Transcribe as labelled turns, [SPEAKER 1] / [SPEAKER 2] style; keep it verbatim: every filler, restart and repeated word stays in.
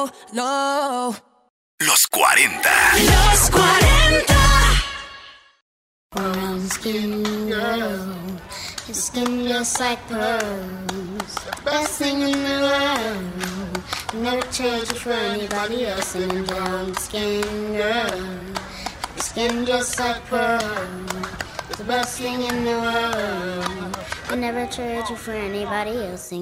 [SPEAKER 1] no, no.
[SPEAKER 2] Los cuarenta.
[SPEAKER 1] Los cuarenta.
[SPEAKER 3] Brown skin girl, your skin just like pearls. Best thing in the world. Never trade you for anybody else. And a brown skin girl, your skin just like pearls. The best thing in the world. I never trade you for anybody else.